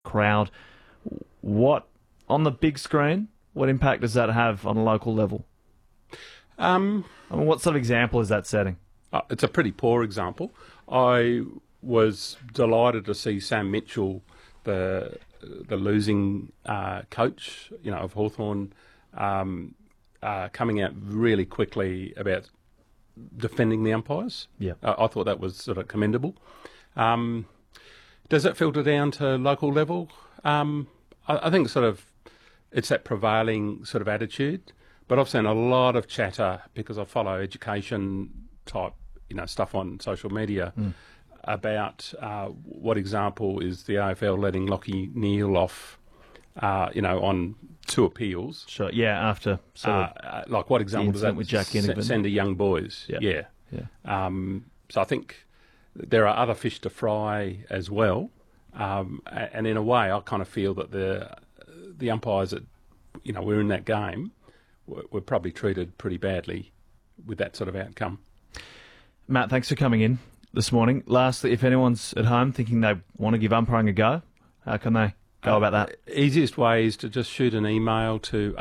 crowd. What, on the big screen, what impact does that have on a local level? I mean, what sort of example is that setting? It's a pretty poor example. I was delighted to see Sam Mitchell, the losing coach, of Hawthorn, coming out really quickly about defending the umpires. Yeah, I thought that was sort of commendable. Does it filter down to local level? I think it's that prevailing sort of attitude. But I've seen a lot of chatter, because I follow education type, stuff on social media, about what example is the AFL letting Lachie Neale off, on 2 appeals. Sure. Yeah, after like what example does that with Jack send to young boys? Yeah. So I think there are other fish to fry as well, and in a way, I kind of feel that the umpires that were in that game were probably treated pretty badly with that sort of outcome. Matt, thanks for coming in this morning. Lastly, if anyone's at home thinking they want to give umpiring a go, how can they go about that? Easiest way is to just shoot an email to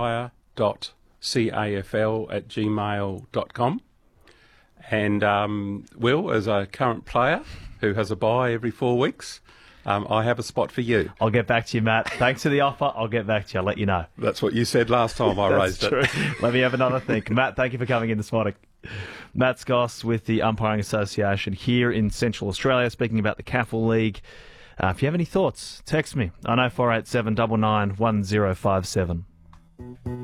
umpire.cafl@gmail.com. And Will, as a current player who has a bye every 4 weeks, I have a spot for you. I'll get back to you, Matt. Thanks for the offer. I'll get back to you. I'll let you know. That's what you said last time I raised true. it. Let me have another think. Matt, thank you for coming in this morning. Matt Scoss with the Umpiring Association here in Central Australia, speaking about the CAFL League. If you have any thoughts, text me on 0487 99 1057.